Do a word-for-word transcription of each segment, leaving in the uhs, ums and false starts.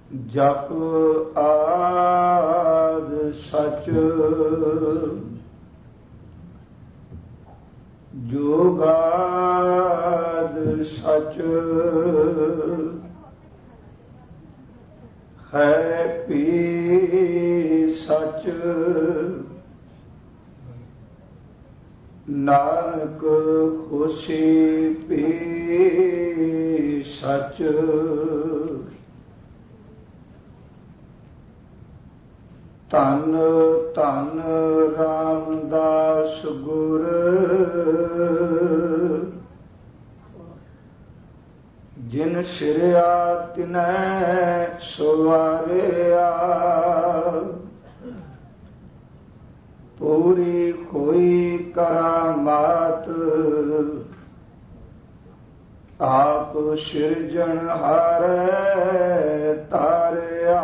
ਜਪ ਆਦ ਸਚ ਜੋਗਾਦ ਸਚ ਹੈ ਪੀ ਸਚ ਨਾਨਕ ਖੁਸ਼ੀ ਪੀ ਸਚ ਧੰਨ ਧੰਨ ਰਾਮਦਾਸ ਗੁਰ ਜਿਨ ਸਿਰਿਆ ਤਿਨੈ ਸਵਾਰਿਆ ਪੂਰੀ ਕੋਈ ਕਰਾਮਾਤ ਆਪ ਸਿਰਜਣਹਾਰ ਤਾਰਿਆ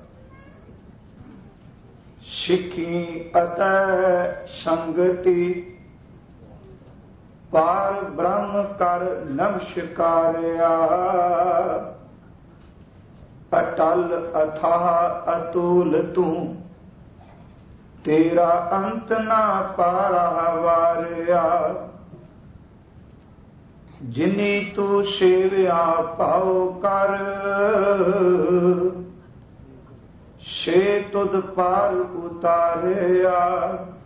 ਸਿੱਖੀ ਅਤੈ ਸੰਗਤੀ ਪਾਰ ਬ੍ਰਹਮ ਕਰ ਨਮਸਕਾਰਿਆ ਅਟਲ ਅਥਾਹ ਅਤੁਲ ਤੂੰ ਤੇਰਾ ਅੰਤ ਨਾ ਪਾਰਾ ਵਾਰਿਆ ਜਿਨੀ ਤੂੰ ਸੇਵਿਆ ਪਾਉ ਕਰ ਸੇ ਤੁਧ ਪਾਰ ਉਤਾਰਿਆ